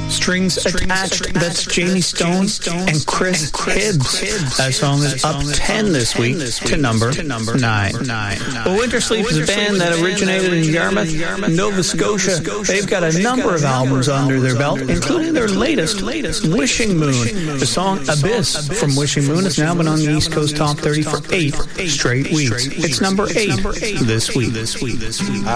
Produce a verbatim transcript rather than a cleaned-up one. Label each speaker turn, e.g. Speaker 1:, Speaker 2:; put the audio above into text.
Speaker 1: Strings Attached. That's Jamie Stone and Chris Hibbs. That song is up ten this week to number nine. Well, Winter Sleep is a band that originated in Yarmouth, Nova Scotia. They've got a number of albums under their belt, including their latest, Wishing Moon. The song Abyss from Wishing Moon has now been on the East Coast Top thirty for eight straight weeks. It's number eight this week.